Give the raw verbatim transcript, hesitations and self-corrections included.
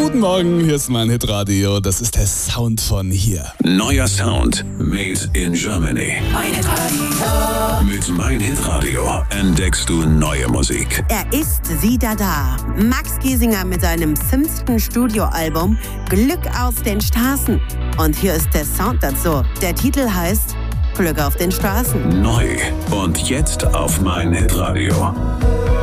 Guten Morgen, hier ist mein Hitradio. Das ist der Sound von hier. Neuer Sound, made in Germany. Mein Hitradio. Mit Mein Hitradio entdeckst du neue Musik. Er ist wieder da. Max Giesinger mit seinem fünften Studioalbum Glück auf den Straßen. Und hier ist der Sound dazu. Der Titel heißt Glück auf den Straßen. Neu und jetzt auf Mein Hitradio.